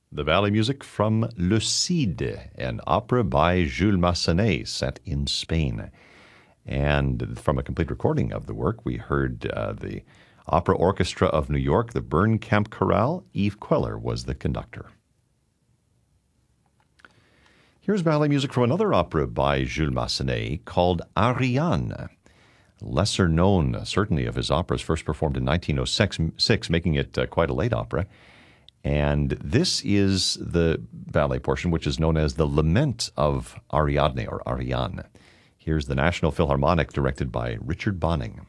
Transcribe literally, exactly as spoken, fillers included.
The ballet music from Le Cid, an opera by Jules Massenet set in Spain. And from a complete recording of the work, we heard uh, the Opera Orchestra of New York, the Bernkamp Chorale. Yves Queller was the conductor. Here's ballet music from another opera by Jules Massenet called Ariane. Lesser known, certainly, of his operas, first performed in nineteen oh six, making it uh, quite a late opera. And this is the ballet portion, which is known as the Lament of Ariadne, or Ariane. Here's the National Philharmonic, directed by Richard Bonning.